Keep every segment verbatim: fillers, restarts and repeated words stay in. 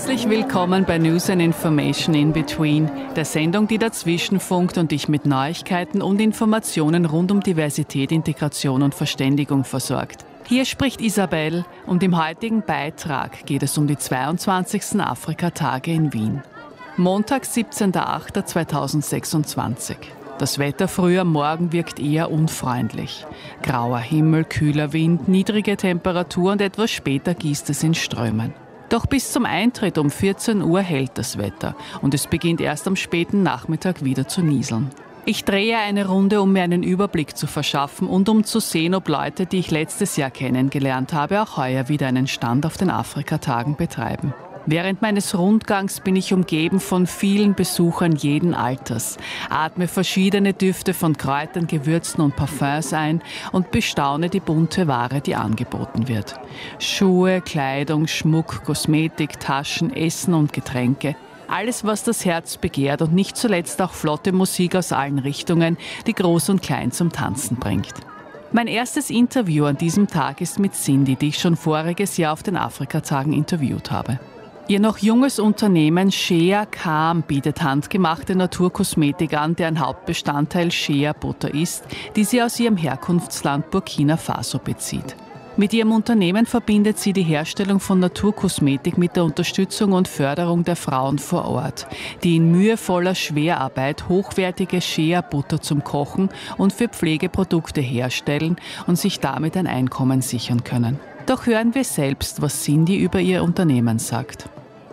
Herzlich willkommen bei News and Information in Between, der Sendung, die dazwischen funkt und dich mit Neuigkeiten und Informationen rund um Diversität, Integration und Verständigung versorgt. Hier spricht Isabel und im heutigen Beitrag geht es um die zweiundzwanzigsten Afrikatage in Wien. Montag, siebzehnter achter zweitausendsechsundzwanzig. Das Wetter früh am Morgen wirkt eher unfreundlich. Grauer Himmel, kühler Wind, niedrige Temperatur und etwas später gießt es in Strömen. Doch bis zum Eintritt um vierzehn Uhr hält das Wetter und es beginnt erst am späten Nachmittag wieder zu nieseln. Ich drehe eine Runde, um mir einen Überblick zu verschaffen und um zu sehen, ob Leute, die ich letztes Jahr kennengelernt habe, auch heuer wieder einen Stand auf den Afrikatagen betreiben. Während meines Rundgangs bin ich umgeben von vielen Besuchern jeden Alters, atme verschiedene Düfte von Kräutern, Gewürzen und Parfums ein und bestaune die bunte Ware, die angeboten wird. Schuhe, Kleidung, Schmuck, Kosmetik, Taschen, Essen und Getränke. Alles, was das Herz begehrt und nicht zuletzt auch flotte Musik aus allen Richtungen, die Groß und Klein zum Tanzen bringt. Mein erstes Interview an diesem Tag ist mit Cindy, die ich schon voriges Jahr auf den Afrikatagen interviewt habe. Ihr noch junges Unternehmen Shea Calm bietet handgemachte Naturkosmetik an, deren Hauptbestandteil Shea Butter ist, die sie aus ihrem Herkunftsland Burkina Faso bezieht. Mit ihrem Unternehmen verbindet sie die Herstellung von Naturkosmetik mit der Unterstützung und Förderung der Frauen vor Ort, die in mühevoller Schwerarbeit hochwertige Shea Butter zum Kochen und für Pflegeprodukte herstellen und sich damit ein Einkommen sichern können. Doch hören wir selbst, was Cindy über ihr Unternehmen sagt.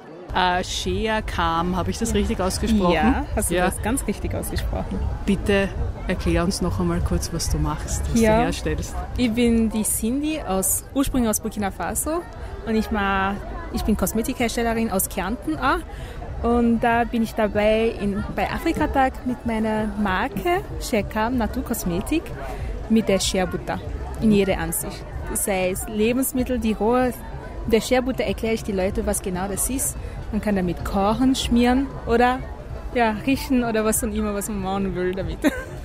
Uh, Shea Calm, habe ich das richtig ausgesprochen? Ja, hast du ja. das ganz richtig ausgesprochen. Bitte erklär uns noch einmal kurz, was du machst, was ja. du herstellst. Ich bin die Cindy, aus, ursprünglich aus Burkina Faso und ich, mach, ich bin Kosmetikherstellerin aus Kärnten auch. Und da bin ich dabei in, bei Afrikatag mit meiner Marke Shea Calm Naturkosmetik mit der Shea Butter in jeder Ansicht. Das heißt, Lebensmittel, die rohe, der Shea Butter erkläre ich die Leute, was genau das ist. Man kann damit kochen, schmieren oder ja, riechen oder was auch immer, was man machen will damit.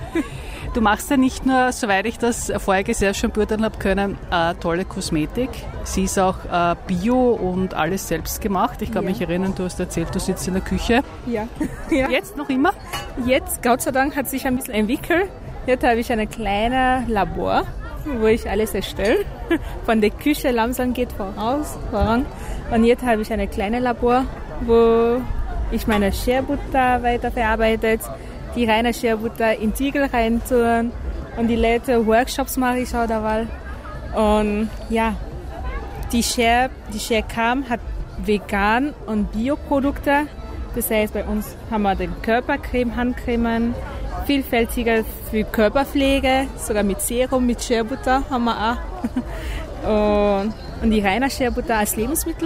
Du machst ja nicht nur, soweit ich das voriges Jahr schon beurteilen habe können, äh, tolle Kosmetik. Sie ist auch äh, bio und alles selbst gemacht. Ich kann ja. mich erinnern, du hast erzählt, du sitzt in der Küche. Ja. ja. Jetzt noch immer? Jetzt, Gott sei Dank, hat sich ein bisschen entwickelt. Jetzt habe ich ein kleines Labor, wo ich alles erstelle. Von der Küche langsam geht voraus, voran. Und jetzt habe ich ein kleines Labor, wo ich meine Shea Butter weiterverarbeitet, die reine Shea Butter in Tiegel reintun und die Leute Workshops mache ich auch dabei. Und ja, die Shea, die Shea Calm hat vegan und Bioprodukte. Das heißt, bei uns haben wir den Körpercreme, Handcremen, vielfältiger für Körperpflege, sogar mit Serum, mit Shea Butter haben wir auch. Und, und die reine Shea Butter als Lebensmittel.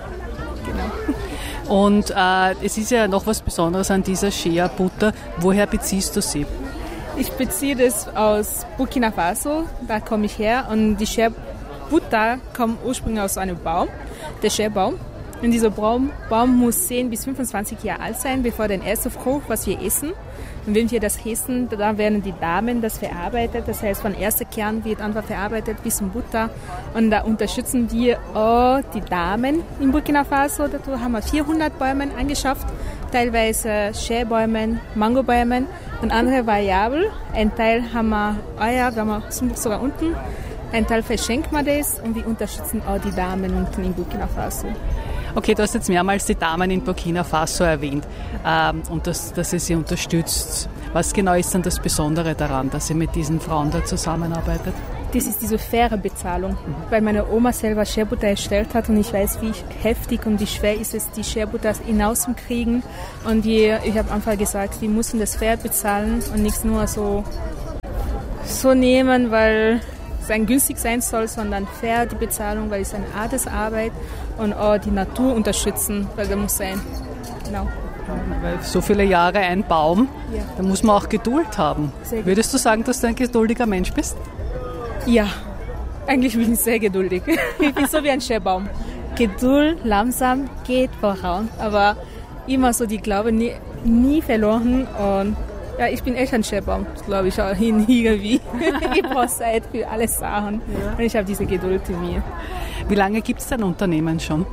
Genau. Und äh, es ist ja noch was Besonderes an dieser Shea Butter. Woher beziehst du sie? Ich beziehe das aus Burkina Faso, da komme ich her. Und die Shea Butter kommt ursprünglich aus einem Baum, der Shea-Baum. Und dieser Baum, Baum muss zehn bis fünfundzwanzig Jahre alt sein, bevor der erste Frucht, was wir essen. Und wenn wir das essen, dann werden die Damen das verarbeitet. Das heißt, von erster Kern wird einfach verarbeitet bis zum Butter. Und da unterstützen wir auch die Damen in Burkina Faso. Dazu haben wir vierhundert Bäume angeschafft, teilweise Shea-Bäume, Mango-Bäume und andere Variablen. Ein Teil haben wir, oh ja, wir haben sogar unten. Ein Teil verschenkt man das und wir unterstützen auch die Damen unten in Burkina Faso. Okay, du hast jetzt mehrmals die Damen in Burkina Faso erwähnt ähm, und dass, dass ihr sie unterstützt. Was genau ist denn das Besondere daran, dass ihr mit diesen Frauen da zusammenarbeitet? Das ist diese faire Bezahlung, mhm. weil meine Oma selber Shea Butter erstellt hat und ich weiß, wie heftig und wie schwer ist es, die Shea Butter hinauszukriegen. Und wir, ich habe einfach gesagt, wir müssen das fair bezahlen und nicht nur so, so nehmen, weil es ein günstig sein soll, sondern fair die Bezahlung, weil es eine Art der Arbeit und auch die Natur unterstützen, weil das muss sein. Genau. Weil so viele Jahre ein Baum, ja. da muss man auch Geduld haben. Würdest du sagen, dass du ein geduldiger Mensch bist? Ja, eigentlich bin ich sehr geduldig. Ich bin so wie ein Shea-Baum. Geduld, langsam, geht voran, aber immer so die Glaube nie, nie verloren und ja, ich bin echt ein Shea-Baum, glaube ich, auch irgendwie. Ich brauche Zeit für alle Sachen ja. und ich habe diese Geduld in mir. Wie lange gibt es dein Unternehmen schon?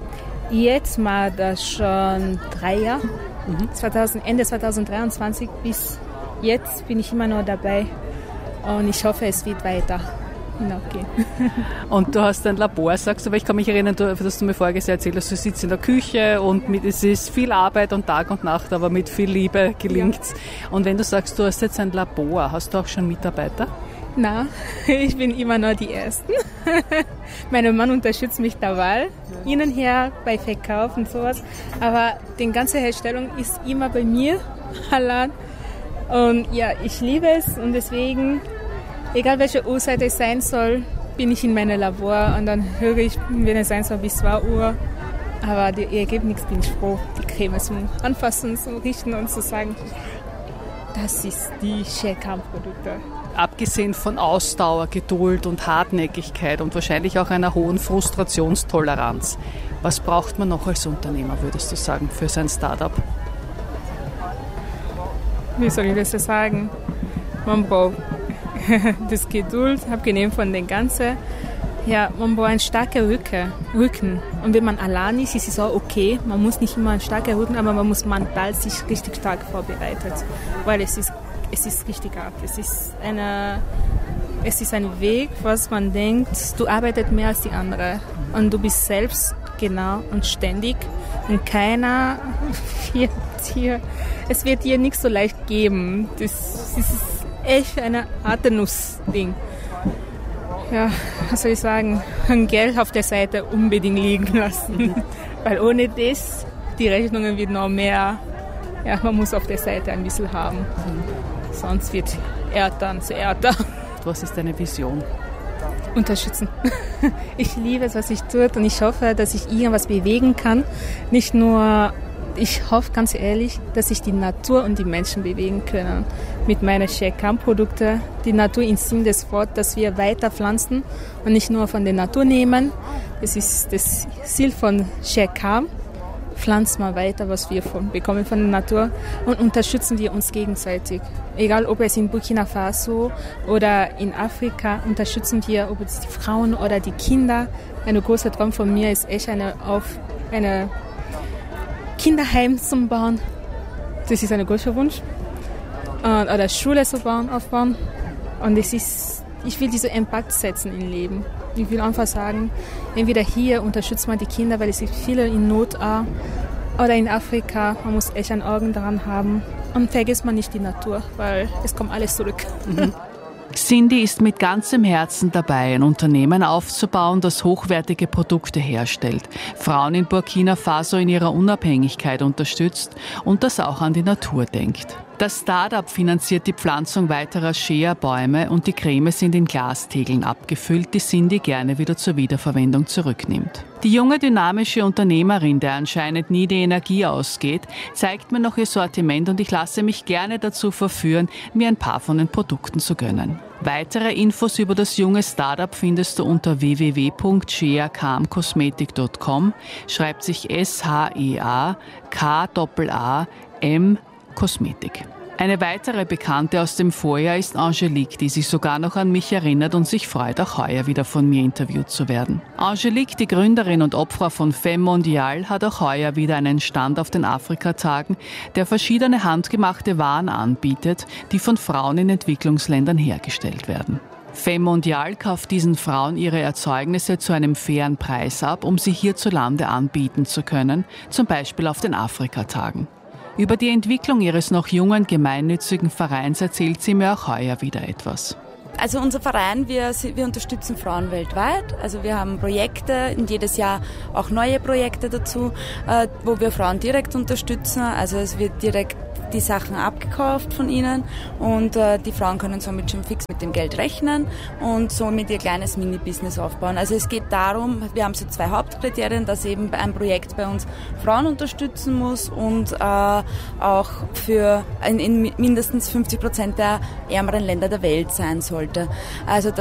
Jetzt mal das schon drei Jahre. Mhm. zweitausend, Ende zwanzig dreiundzwanzig bis jetzt bin ich immer noch dabei. Und ich hoffe, es wird weiter hinaufgehen. Und du hast ein Labor, sagst du, aber ich kann mich erinnern, dass du mir vorher erzählt hast, du sitzt in der Küche und mit, es ist viel Arbeit und Tag und Nacht, aber mit viel Liebe gelingt's. Ja. Und wenn du sagst, du hast jetzt ein Labor, hast du auch schon Mitarbeiter? Nein, ich bin immer noch die Erste. Mein Mann unterstützt mich dabei, innen her bei Verkauf und sowas. Aber die ganze Herstellung ist immer bei mir allein. Und ja, ich liebe es und deswegen, egal welche Uhrzeit es sein soll, bin ich in meinem Labor und dann höre ich, wenn es sein soll, bis zwei Uhr. Aber die Ergebnis bin ich froh, die Creme zum Anfassen, zum Richten und zu sagen, das ist die Share-Calm-Produkte. Abgesehen von Ausdauer, Geduld und Hartnäckigkeit und wahrscheinlich auch einer hohen Frustrationstoleranz, was braucht man noch als Unternehmer, würdest du sagen, für sein Startup? Wie soll ich das sagen? Man braucht das Geduld, abgenehm von dem Ganzen. Ja, man braucht einen starken Rücken, Rücken. Und wenn man allein ist, ist es auch okay. Man muss nicht immer einen starken Rücken, aber man muss mental sich richtig stark vorbereiten. Weil es ist, es ist richtig hart. Es ist, eine, es ist ein Weg, was man denkt, du arbeitest mehr als die anderen. Und du bist selbst genau und ständig. Und keiner wird dir, es wird dir nicht so leicht geben. Das, das ist echt eine harte Nuss-Ding. Ja, was soll ich sagen? Ein Geld auf der Seite unbedingt liegen lassen. Weil ohne das, die Rechnungen wird noch mehr. Ja, man muss auf der Seite ein bisschen haben. Sonst wird Erdern zu Erdern. Was ist deine Vision? Unterstützen. Ich liebe es, was ich tue und ich hoffe, dass ich irgendwas bewegen kann. Nicht nur, ich hoffe ganz ehrlich, dass ich die Natur und die Menschen bewegen können. Mit meinen Share-Calm-Produkten. Die Natur im Sinn des Wortes, dass wir weiter pflanzen und nicht nur von der Natur nehmen. Das ist das Ziel von Share-Calm. Pflanzen wir weiter, was wir von, bekommen von der Natur und unterstützen wir uns gegenseitig. Egal, ob es in Burkina Faso oder in Afrika, unterstützen wir, ob es die Frauen oder die Kinder. Ein großer Traum von mir ist echt eine, auf eine Kinderheim zu bauen. Das ist ein großer Wunsch. Oder Schule zu bauen, aufbauen. Und es ist, ich will diesen Impact setzen im Leben. Ich will einfach sagen, entweder hier unterstützt man die Kinder, weil es gibt viele in Not auch, oder in Afrika, man muss echt ein Auge daran haben. Und vergisst man nicht die Natur, weil es kommt alles zurück. Mhm. Cindy ist mit ganzem Herzen dabei, ein Unternehmen aufzubauen, das hochwertige Produkte herstellt, Frauen in Burkina Faso in ihrer Unabhängigkeit unterstützt und das auch an die Natur denkt. Das Start-up finanziert die Pflanzung weiterer Shea-Bäume und die Creme sind in Glastegeln abgefüllt, die Cindy gerne wieder zur Wiederverwendung zurücknimmt. Die junge, dynamische Unternehmerin, der anscheinend nie die Energie ausgeht, zeigt mir noch ihr Sortiment und ich lasse mich gerne dazu verführen, mir ein paar von den Produkten zu gönnen. Weitere Infos über das junge Startup findest du unter w w w punkt shea calm cosmetic punkt com, schreibt sich S H E A K A A M Kosmetik. Eine weitere Bekannte aus dem Vorjahr ist Angelique, die sich sogar noch an mich erinnert und sich freut, auch heuer wieder von mir interviewt zu werden. Angelique, die Gründerin und Obfrau von Femme Mondiale, hat auch heuer wieder einen Stand auf den Afrikatagen, der verschiedene handgemachte Waren anbietet, die von Frauen in Entwicklungsländern hergestellt werden. Femme Mondiale kauft diesen Frauen ihre Erzeugnisse zu einem fairen Preis ab, um sie hierzulande anbieten zu können, zum Beispiel auf den Afrikatagen. Über die Entwicklung ihres noch jungen gemeinnützigen Vereins erzählt sie mir auch heuer wieder etwas. Also unser Verein, wir, wir unterstützen Frauen weltweit. Also wir haben Projekte und jedes Jahr auch neue Projekte dazu, wo wir Frauen direkt unterstützen. Also es wird direkt die Sachen abgekauft von ihnen und äh, die Frauen können somit schon fix mit dem Geld rechnen und somit ihr kleines Mini-Business aufbauen. Also es geht darum, wir haben so zwei Hauptkriterien, dass eben ein Projekt bei uns Frauen unterstützen muss und äh, auch für in, in mindestens fünfzig Prozent der ärmeren Länder der Welt sein sollte. Also